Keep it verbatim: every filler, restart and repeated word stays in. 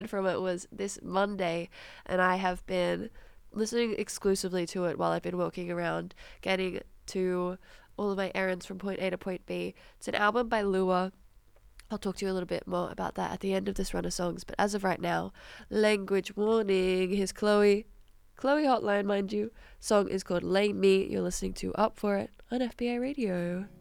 from it was this Monday, and I have been listening exclusively to it while I've been walking around, getting to all of my errands from point A to point B. It's an album by Lua. I'll talk to you a little bit more about that at the end of this run of songs, but as of right now, language warning. Here's Chloe. Chloe Hotline, mind you. Song is called Lay Me. You're listening to Up For It on F B A Radio.